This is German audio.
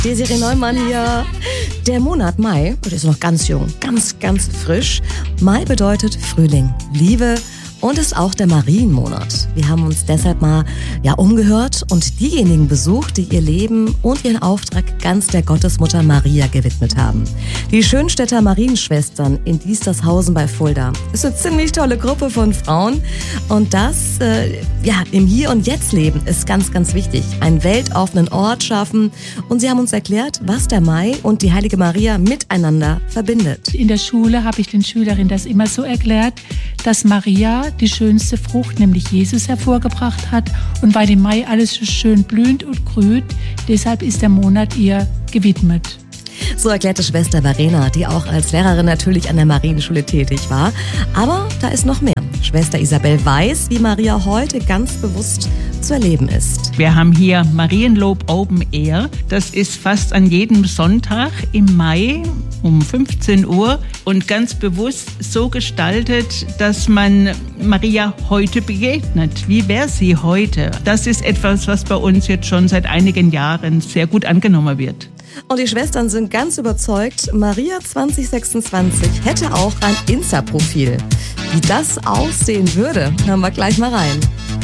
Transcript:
Desiree Neumann hier. Der Monat Mai, der ist noch ganz jung, ganz frisch. Mai bedeutet Frühling, Liebe und ist auch der Marienmonat. Wir haben uns deshalb mal umgehört und diejenigen besucht, die ihr Leben und ihren Auftrag ganz der Gottesmutter Maria gewidmet haben. Die Schönstädter Marienschwestern in Diestershausen bei Fulda. Ist eine ziemlich tolle Gruppe von Frauen und das im Hier und Jetzt leben ist ganz wichtig. Einen weltoffenen Ort schaffen und sie haben uns erklärt, was der Mai und die Heilige Maria miteinander verbindet. In der Schule habe ich den Schülerinnen das immer so erklärt, dass Maria die schönste Frucht, nämlich Jesus, hervorgebracht hat. Und weil im Mai alles so schön blühend und grünt, deshalb ist der Monat ihr gewidmet. So erklärte Schwester Verena, die auch als Lehrerin natürlich an der Marienschule tätig war. Aber da ist noch mehr. Schwester Isabel weiß, wie Maria heute ganz bewusst zu erleben ist. Wir haben hier Marienlob Open Air. Das ist fast an jedem Sonntag im Mai um 15 Uhr und ganz bewusst so gestaltet, dass man Maria heute begegnet. Wie wäre sie heute? Das ist etwas, was bei uns jetzt schon seit einigen Jahren sehr gut angenommen wird. Und die Schwestern sind ganz überzeugt, Maria 2026 hätte auch ein Insta-Profil. Wie das aussehen würde, hören wir gleich mal rein.